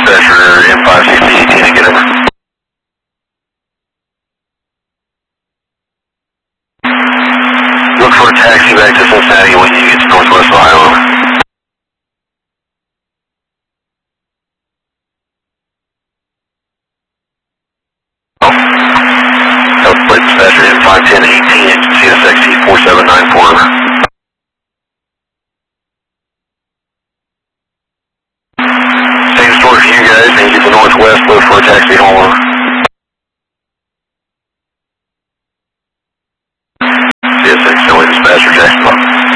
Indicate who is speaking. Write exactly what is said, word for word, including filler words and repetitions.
Speaker 1: dispatcher, M five sixty eighteen, and get over. Look for a taxi back to Cincinnati when you get to Northwest Ohio. Flight dispatcher M five ten eighteen, C S X E four seven nine four. Same story for you guys. Thank you for Northwest. Look for a taxi home.